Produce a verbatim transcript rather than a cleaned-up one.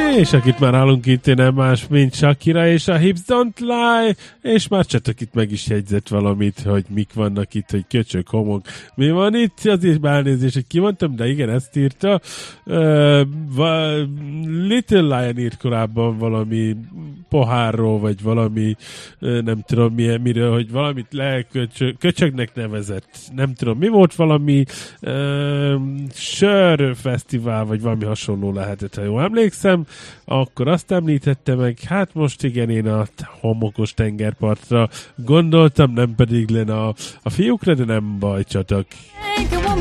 És akit már hallunk itt, nem más, mint Shakira és a Hips Don't Lie, és már csatok itt meg is jegyzett valamit, hogy mik vannak itt, hogy köcsök, homok. Mi van itt? Azért elnézést, hogy kimondtam, de igen, ezt írta. Uh, va- Little Lion írt korábban valami pohárról, vagy valami, uh, nem tudom milyen, miről, hogy valamit leköcsög, köcsögnek nevezett. Nem tudom, mi volt valami uh, sörfesztivál, vagy valami hasonló lehetett, ha jól emlékszem, akkor azt említette meg, hát most igen, én a homokos tengerpartra gondoltam, nem pedig lenne a, a fiúkra, de nem baj, csatok.